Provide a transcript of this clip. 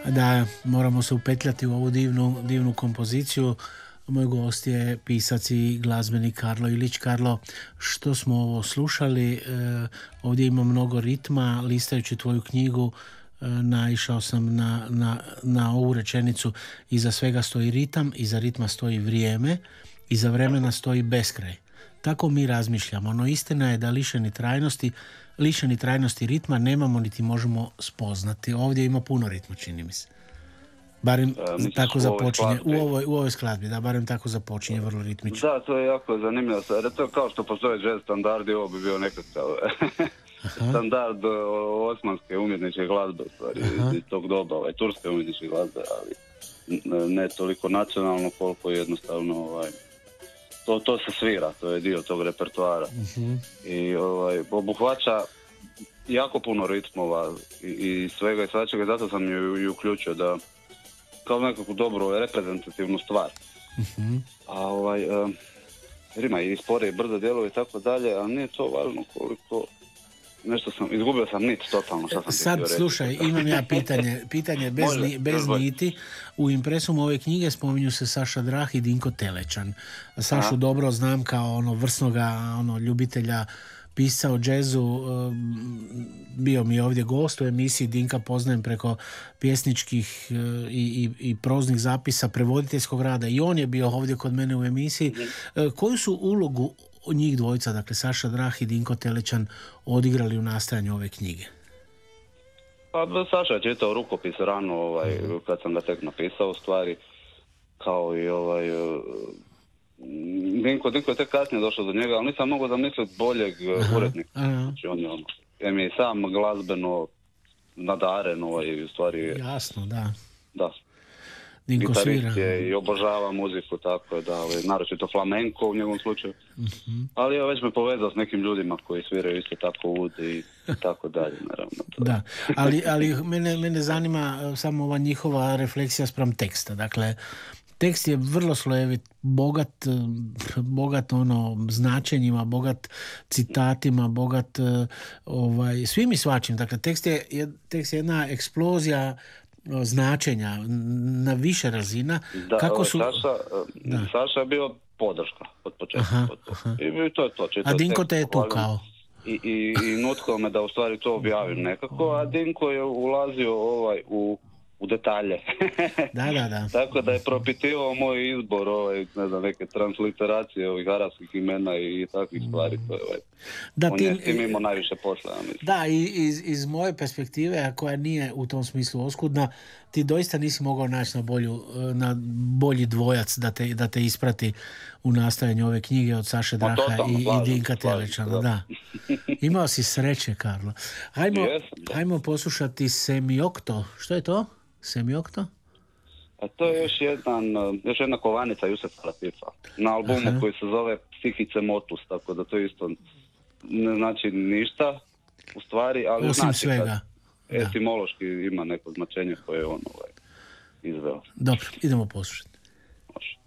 Da, moramo se upetljati u ovu divnu kompoziciju. Moj gost je pisac i glazbenik Karlo Ilić. Karlo, što smo ovo slušali? Ovdje ima mnogo ritma. Listajući tvoju knjigu naišao sam na ovu rečenicu: iza svega stoji ritam, iza ritma stoji vrijeme, iza vremena stoji beskraj. Tako mi razmišljamo, no istina je da lišeni trajnosti ritma nemamo niti možemo spoznati. Ovdje ima puno ritma, čini mi se. Barem tako započinje u ovoj skladbi, da, barem tako započinje, vrlo ritmično. Da, to je jako zanimljivo. To je kao što postoje jazz standardi, ovo bi bio nekakav standard osmanske umjetničke glazbe, stvari, iz tog doba, turske umjetničke glazbe, ali ne toliko nacionalno koliko jednostavno to se svira, to je dio tog repertoara. I obuhvaća jako puno ritmova i svega i svačega, zato sam ju uključio da kao nekakvu dobru reprezentativnu stvar. A rima i spore i brzo djeluje i tako dalje, ali nije to važno koliko izgubio sam nit totalno. Sad slušaj, imam ja pitanje bez niti. U impresumu ove knjige spominju se Saša Drah i Dinko Telećan. Sašu dobro znam kao vrsnoga ljubitelja pisca o džezu. Bio mi je ovdje gost u emisiji. Dinka poznajem preko pjesničkih i proznih zapisa, prevoditeljskog rada, i on je bio ovdje kod mene u emisiji. Koju su ulogu njih dvojica, dakle Saša Drah i Dinko Telećan, odigrali u nastajanju ove knjige? Pa Saša je čitao rukopis rano, kad sam ga tek napisao, u stvari, kao i Dinko je tek kasnije došao do njega, ali nisam mogao zamisliti boljeg urednika. Znači on je sam glazbeno nadaren, u stvari. Jasno, da. Da. Dinko svira. I obožava muziku, tako da, naročito flamenko u njegovom slučaju. Ali već me povezao s nekim ljudima koji sviraju isto tako ud i tako dalje, naravno. Da, ali mene zanima samo ova njihova refleksija spram teksta. Dakle, tekst je vrlo slojevit, bogat značenjima, bogat citatima, bogat svim i svačim. Dakle, tekst je jedna eksplozija značenja na više razina. Da, kako su... Saša je bio podrška od početka. I to je to. A Dinko te je tukao. I nutkao me da u stvari to objavim nekako, a Dinko je ulazio u detalje. Da. Tako da je propitivao moj izbor, neke transliteracije ovih arapskih imena i takvih stvari. On je s tim imao najviše posla. Da, i iz moje perspektive, a koja nije u tom smislu oskudna, ti doista nisi mogao naći na bolji dvojac da te isprati u nastajanju ove knjige od Saše Draha i Dinka Telećana. Da. Imao si sreće, Karlo. Hajmo poslušati Semiokto. Što je to? Semiokto? A to je još jedna kovanica Jusefa Latifa na albumu koji se zove Psihice Motus, tako da to isto ne znači ništa u stvari, ali osim znači svega. Etimološki ima neko značenje koje je on izveo. Dobro, idemo poslušati.